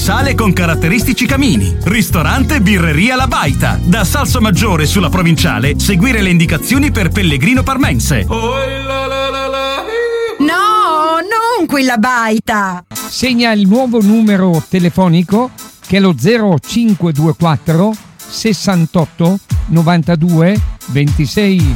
sale con caratteristici camini. Ristorante Birreria La Baita. Da Salsomaggiore sulla Provinciale, seguire le indicazioni per Pellegrino Parmense. No, non quella baita. Segna il nuovo numero telefonico che è lo 0524 68 92 26.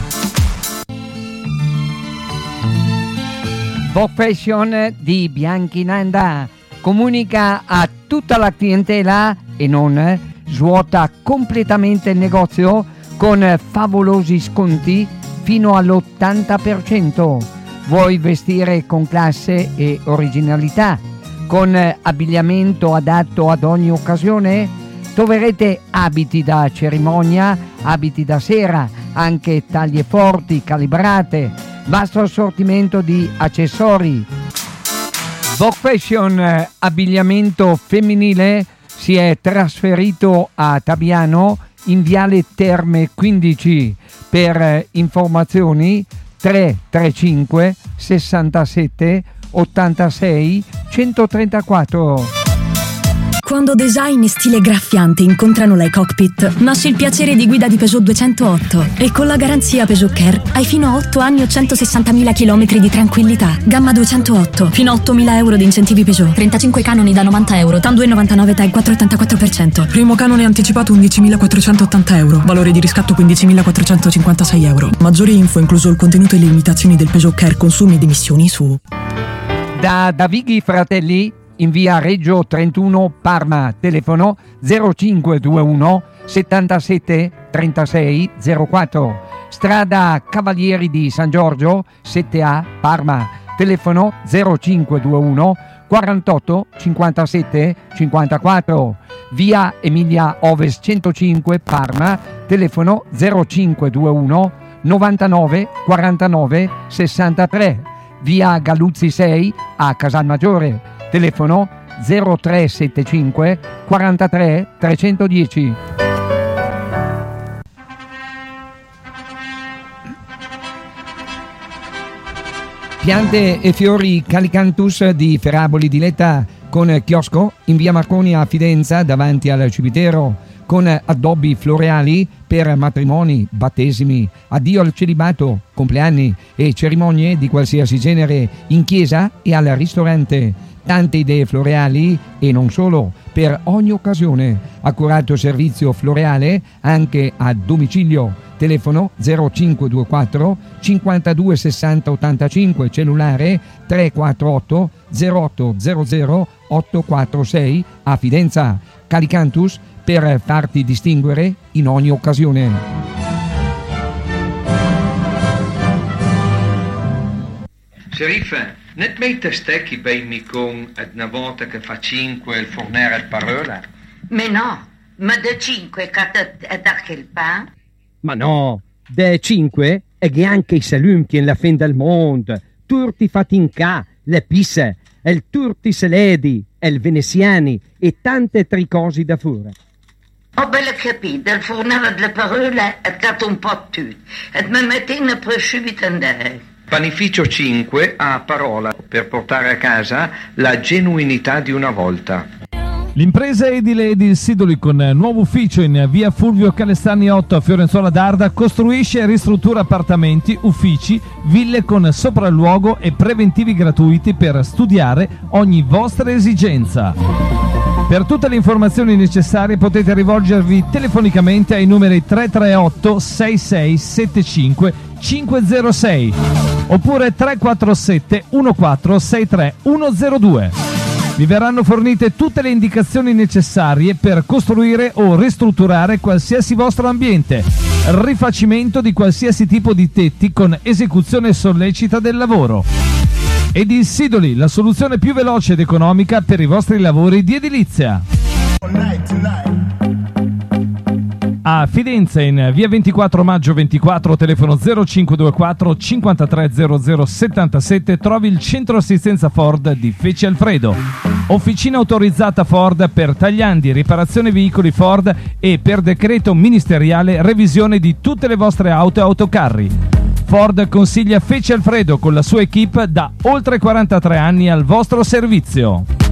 Vogue Fashion di Bianchinanda comunica a tutta la clientela e non svuota completamente il negozio con favolosi sconti fino all'80%. Vuoi vestire con classe e originalità, con abbigliamento adatto ad ogni occasione? Troverete abiti da cerimonia, abiti da sera, anche taglie forti, calibrate, vasto assortimento di accessori. Vogue Fashion abbigliamento femminile si è trasferito a Tabiano in Viale Terme 15. Per informazioni 335 67 86 134. Quando design e stile graffiante incontrano la cockpit, nasce il piacere di guida di Peugeot 208 e con la garanzia Peugeot Care hai fino a 8 anni o 160.000 km di tranquillità. Gamma 208, fino a 8.000 euro di incentivi Peugeot, 35 canoni da 90 euro, TAN 2,99 TAG 4,84%. Primo canone anticipato 11.480 euro, valore di riscatto 15.456 euro. Maggiori info incluso il contenuto e le limitazioni del Peugeot Care consumi ed emissioni su Da Davighi Fratelli in via Reggio 31 Parma, telefono 0521 77 36 04, strada Cavalieri di San Giorgio 7A Parma, telefono 0521 48 57 54, via Emilia Ovest 105 Parma, telefono 0521 99 49 63, via Galluzzi 6 a Casalmaggiore, telefono 0375 43 310. Piante e fiori Calicanthus di Ferraboli di Letta con chiosco in via Marconi a Fidenza davanti al cimitero, con addobbi floreali per matrimoni, battesimi, addio al celibato, compleanni e cerimonie di qualsiasi genere in chiesa e al ristorante. Tante idee floreali e non solo, per ogni occasione. Accurato servizio floreale anche a domicilio. Telefono 0524 52 60 85, cellulare 348 0800 846 a Fidenza. Calicanthus per farti distinguere in ogni occasione. Serif, net mette stecchi bei micon una volta che fa 5 il fornere al parola? Mais no, ma de 5 è da quel pan? Ma no, de 5 è che anche i salumi in la fin del mondo, tutti fatti in ca, le pisse, il turti seledi, il veneziani e tante altre cose da fuori. Ho belle capito, il fornere delle parole è dato un po' tutto, e mi mette in prosciutto in dare. Panificio 5 a parola per portare a casa la genuinità di una volta. L'impresa edile Edil Sidoli con nuovo ufficio in via Fulvio Calestani 8 a Fiorenzuola d'Arda costruisce e ristruttura appartamenti, uffici, ville con sopralluogo e preventivi gratuiti per studiare ogni vostra esigenza. Per tutte le informazioni necessarie potete rivolgervi telefonicamente ai numeri 338 6675 506 oppure 347 1463 102. Vi verranno fornite tutte le indicazioni necessarie per costruire o ristrutturare qualsiasi vostro ambiente, rifacimento di qualsiasi tipo di tetti con esecuzione sollecita del lavoro. Edil Sidoli, la soluzione più veloce ed economica per i vostri lavori di edilizia. A Fidenza in via 24 maggio 24, telefono 0524 530077, trovi il centro assistenza Ford di Feci Alfredo. Officina autorizzata Ford per tagliandi, riparazione veicoli Ford e per decreto ministeriale revisione di tutte le vostre auto e autocarri. Ford consiglia Feci Alfredo con la sua equipe da oltre 43 anni al vostro servizio.